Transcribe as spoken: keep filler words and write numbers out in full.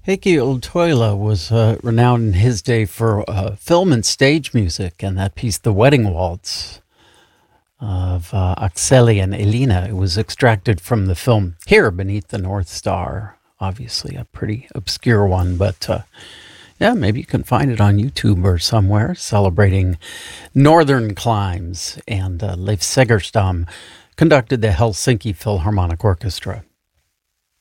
Heikki Ultoila was uh, renowned in his day for uh, film and stage music, and that piece, The Wedding Waltz, of uh, Akseli and Elina. It was extracted from the film Here Beneath the North Star. Obviously a pretty obscure one, but uh, yeah, maybe you can find it on YouTube or somewhere, celebrating northern climes. And uh, Leif Segerstam conducted the Helsinki Philharmonic Orchestra.